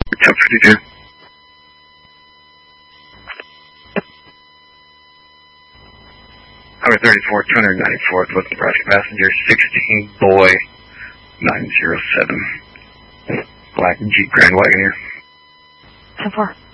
Top 52. Highway 34, 294th, with Nebraska passenger 16 boy 907. Black Jeep Grand Wagoneer. 10-4.